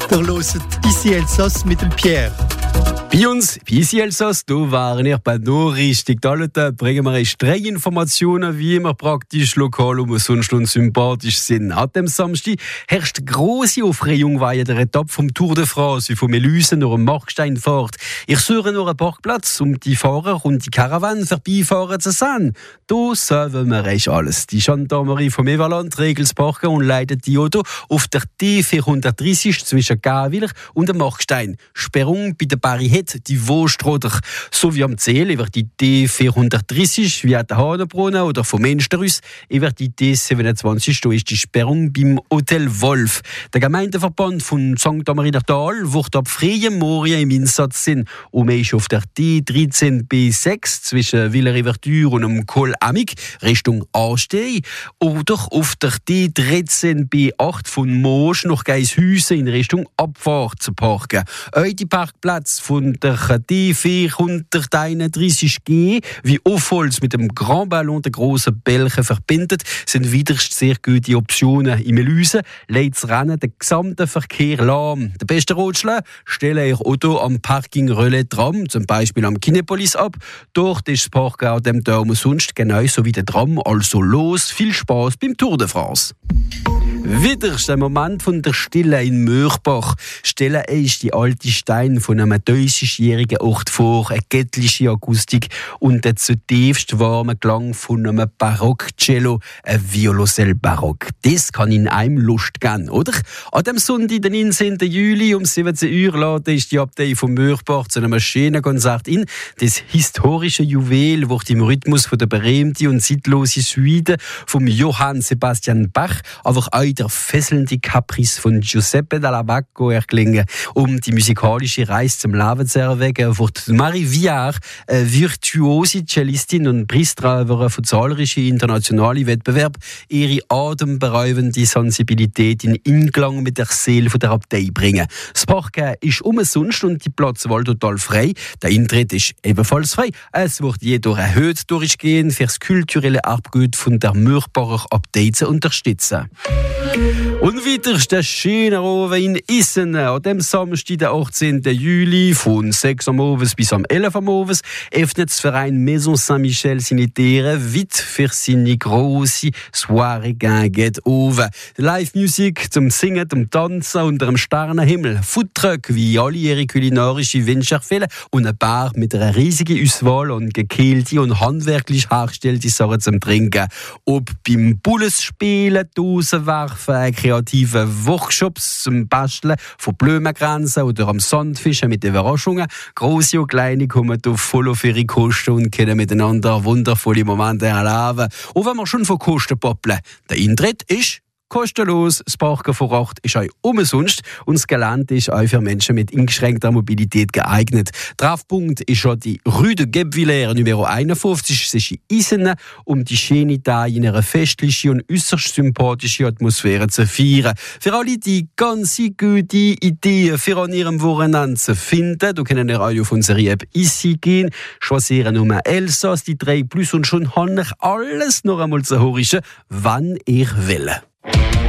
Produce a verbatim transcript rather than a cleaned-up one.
Der hört «Ici Elsass» mit dem Pierre. Bei uns, bei «Ici Elsass», da waren ihr bei noch richtig. Da bringen wir euch drei Informationen, wie wir praktisch lokal umsonst und sympathisch sind. An dem Samstag herrscht grosse Aufregung bei der Etappe vom Tour de France, wie von Melüsen nach Markstein fährt. Ich suche noch einen Parkplatz, um die Fahrer und die Karawane vorbeifahren zu sehen. Da sagen wir euch alles. Die Gendarmerie vom Evaland regelt das Parken und leitet die Auto auf der T vierhundertdreißig zwischen Gawiller und Markstein. Sperrung bei der Barriere die Wohlstroder. So wie am Ziel über die T vierhundertdreißig, wie an der Hanebrunnen oder vom Münsterus, über die T siebenundzwanzig, da ist die Sperrung beim Hotel Wolf. Der Gemeindeverband von Sankt Ameridertal wird ab freiem Morgen im Einsatz sein. Und man ist auf der T dreizehn B sechs zwischen Villers-Riverture und dem Col Amig Richtung Anstey oder auf der T dreizehn B acht von Mosch nach Geishüsen in Richtung Abfahrt zu parken. Auch die Parkplätze von der T vierhunderteinunddreißig G, wie Aufholz mit dem Grand Ballon der grossen Belchen verbindet, sind wieder sehr gute Optionen. Im Melüsen legt das Rennen den gesamten Verkehr lahm. Der beste Ratschlag: stelle Ihr Auto am Parking Relais Tram, zum Beispiel am Kinepolis, ab. Dort ist das Parken an dem Tag umsonst, genauso wie der Tram. Also los, viel Spaß beim Tour de France. Wieder ist der Moment von der Stille in Mörbach. Stelle ist die alte Stein von einem dreißigjährigen Ort vor, eine göttliche Akustik und der zutiefst warme Klang von einem Barock-Cello, ein Violoncell-Barock. Das kann in einem Lust geben, oder? An dem Sonntag, den neunzehnten Juli um siebzehn Uhr laden ist die Abtei von Mörbach zu einem schönen Konzert in. Das historische Juwel wird im Rhythmus von der berühmten und zeitlosen Suite von Johann Sebastian Bach, aber auch der fesselnde Caprice von Giuseppe Dalla Bacco erklingen. Um die musikalische Reise zum Leben zu erwecken, wird Marie Viard, eine virtuose Cellistin und Preisträgerin von zahlreichen internationalen Wettbewerben, ihre atemberaubende Sensibilität in Einklang mit der Seele der Abtei bringen. Das Parken ist umsonst und die Platzwahl total frei. Der Eintritt ist ebenfalls frei. Es wird jedoch erhöht durchgehen, für das kulturelle Erbgut von der Mürbacher Abtei zu unterstützen. Und weiter ist der schöne Abend in Issen. An dem Samstag, den achtzehnten Juli, von sechs am Abend bis am elf am Abend, öffnet das Verein Maison Saint-Michel seine Türen weit für seine grosse Soiree geht oben. Live-Musik zum Singen, zum Tanzen unter dem Sternenhimmel. Foodtruck, wie alle ihre kulinarische Wünsche erfüllen, und ein Bar mit einer riesigen Auswahl und gekühlte und handwerklich hergestellte Sachen zum Trinken. Ob beim Bullesspielen, Dosenwerfen, kreative Workshops zum Basteln von Blumengrenzen oder am Sandfischen mit Überraschungen. Grosse und Kleine kommen hier voll auf ihre Kosten und können miteinander wundervolle Momente erleben. Und wenn wir schon von Kosten poppeln, der Eintritt ist kostenlos, das Parken vor Ort ist auch umsonst und das Gelände ist auch für Menschen mit eingeschränkter Mobilität geeignet. Treffpunkt ist schon die Rue de Guebwiller Nummer einundfünfzig, das ist in Issen, um die schöne Tage in einer festlichen und äußerst sympathischen Atmosphäre zu feiern. Für alle die ganz gute Ideen für an ihrem Wochenende zu finden, da können ihr auch auf unsere App «Ici» gehen, choisieren Nummer Elsass, die drei Plus und schon haben euch alles noch einmal zu hören, wann ihr will.